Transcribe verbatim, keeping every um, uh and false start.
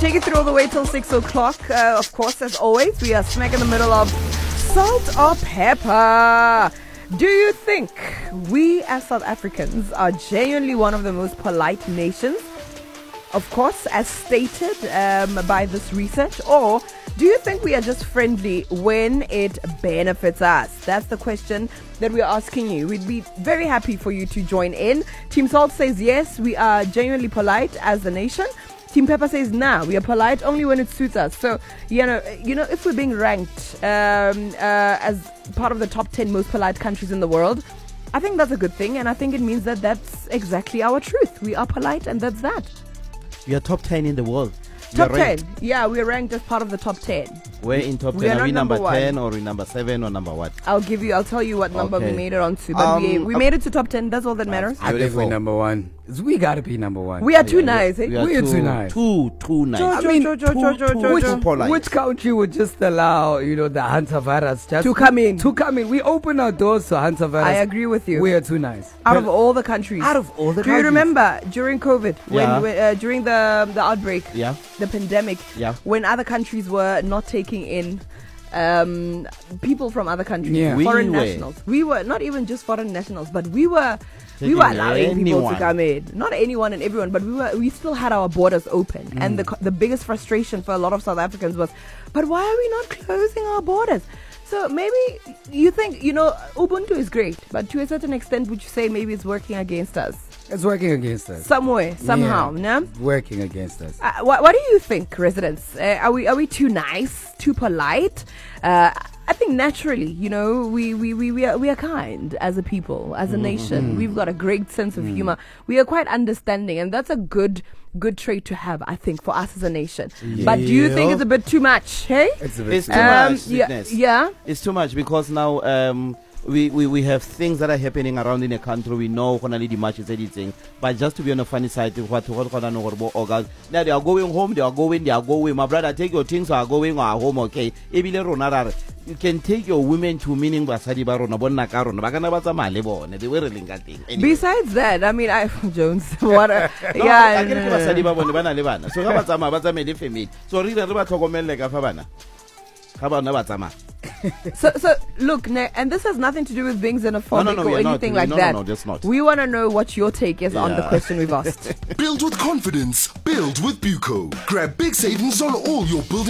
take you through all the way till six o'clock. Uh, of course, as always, we are smack in the middle of salt or pepper. Do you think we as South Africans are genuinely one of the most polite nations? Of course, as stated um, by this research, or do you think we are just friendly when it benefits us? That's the question that we're asking you. We'd be very happy for you to join in. Team Salt says yes, we are genuinely polite as a nation. Team Pepper says nah, we are polite only when it suits us. So, you know, you know, if we're being ranked um, uh, as part of the top ten most polite countries in the world, I think that's a good thing, and I think it means that that's exactly our truth. We are polite, and that's that. We are top ten in the world. Top ten. Yeah, we're ranked as part of the top ten. We're in top We ten. are Are we not number, number ten or we number seven or number what? I'll give you, I'll tell you what number Okay. we made it onto. But Um, we, we uh, made it to top ten. That's all that matters. I think we're number one. We gotta be number one. We are too nice. eh? We are We're too, too nice. Too, too nice. Jo- I jo- mean, jo- jo- jo- jo- too- jo- which, jo- polite. which country would just allow, you know, the Hansa virus just To come in. To come in. We open our doors to Hansa virus. I agree with you. We are too nice. Out of all the countries. Out of all the Do you countries. remember during COVID, when, Yeah. when uh, during the the outbreak, Yeah. the pandemic, Yeah. when other countries were not taking in um, people from other countries, Yeah. We foreign were. nationals. We were not even just foreign nationals, but we were we Taking were allowing people anyone. to come in. Not anyone and everyone, but we were we still had our borders open. Mm. And the co- the biggest frustration for a lot of South Africans was, but why are we not closing our borders? So maybe you think, you know, Ubuntu is great, but to a certain extent, would you say maybe it's working against us? It's working against us. Somewhere, somehow, Yeah. no? Working against us. Uh, what, what do you think, residents? Uh, are we are we too nice, too polite? Uh, I think naturally, you know, we, we, we, we, are, we are kind as a people, as a nation. We've got a great sense of humor. We are quite understanding, and that's a good good trait to have, I think, for us as a nation. But do you think Yeah. it's a bit too much, hey? It's a bit It's too too much. much, yeah, Sweetness. yeah. It's too much because now um, we, we, we have things that are happening around in the country. We know only the matches editing, but just to be on the funny side, what what what now they are going home, they are going, they are going. My brother, take your things, are going are home, okay? Ebile rona ra re, you can take your women to meaning basadi ba rona bonna ka rona ba kana ba tsamaya le bone they were really thing. Besides that, I mean, I Jones, what a, No, yeah. I get ke basadi ba bone bana le bana. So ga ba tsamaya ba tsamaye le family. So re re ba tlhokomelle ka fa bana. Ga bana ba tsamaya. So, so look, ne- and this has nothing to do with being xenophobic No, no, no, we or are not. anything We- like no, no, that. no, that's not. We want to know what your take is on the Yeah. question we've asked. Build with confidence. Build with Buco. Grab big savings on all your building